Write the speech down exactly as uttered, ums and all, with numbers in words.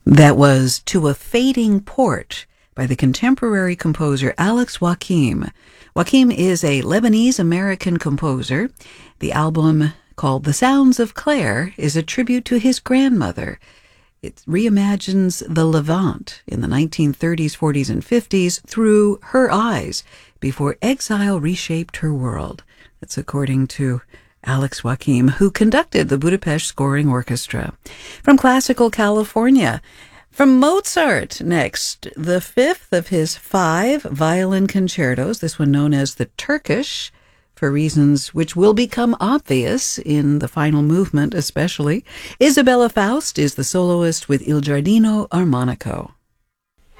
That was To a Fading Port by the contemporary composer Alex Wakim. Wakim is a Lebanese-American composer. The album, called The Sounds of Clare, is a tribute to his grandmother. It reimagines the Levant in the nineteen thirties, forties, and fifties through her eyes before exile reshaped her world. That's according to Alex Wakim, who conducted the Budapest Scoring Orchestra. From classical California, from Mozart next, the fifth of his five violin concertos, this one known as the Turkish, for reasons which will become obvious in the final movement especially. Isabella Faust is the soloist with Il Giardino Armonico.